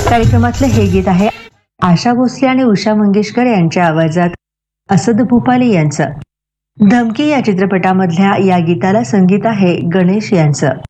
कार्यक्रमातलं हे गीत आहे आशा भोसले आणि उषा मंगेशकर यांच्या आवाजात असद भूपाली यांचं. धमकी या चित्रपटामधल्या या गीताला संगीत आहे गणेश यांचं.